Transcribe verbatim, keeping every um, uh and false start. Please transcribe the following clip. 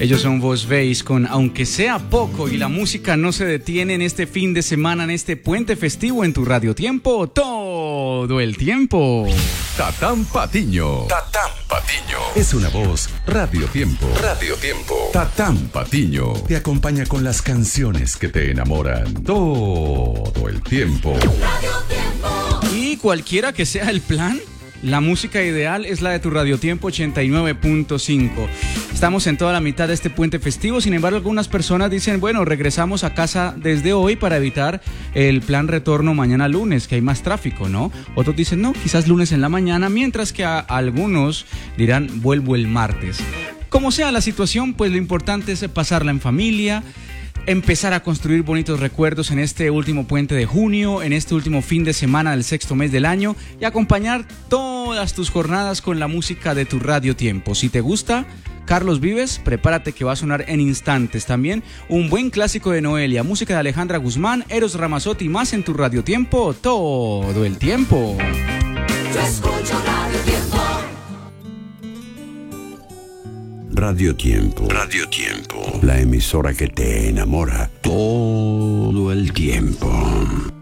Ellos son Vos Veis con Aunque sea poco, y la música no se detiene en este fin de semana, en este puente festivo en tu Radio Tiempo, todo el tiempo. Tatán Patiño. Tatán Patiño. Es una voz Radio Tiempo. Radio Tiempo. Tatán Patiño te acompaña con las canciones que te enamoran todo el tiempo. Radio Tiempo. Y cualquiera que sea el plan, la música ideal es la de tu Radio Tiempo ochenta y nueve punto cinco. Estamos en toda la mitad de este puente festivo, sin embargo algunas personas dicen, bueno, regresamos a casa desde hoy para evitar el plan retorno mañana lunes, que hay más tráfico, ¿no? Otros dicen, no, quizás lunes en la mañana, mientras que a algunos dirán, vuelvo el martes. Como sea la situación, pues lo importante es pasarla en familia, empezar a construir bonitos recuerdos en este último puente de junio, en este último fin de semana del sexto mes del año, y acompañar todas tus jornadas con la música de tu Radio Tiempo. Si te gusta Carlos Vives, prepárate que va a sonar en instantes. También un buen clásico de Noelia, música de Alejandra Guzmán, Eros Ramazzotti, más en tu Radio Tiempo todo el tiempo. Yo escucho Radio Tiempo. Radio Tiempo. Radio Tiempo. La emisora que te enamora todo el tiempo.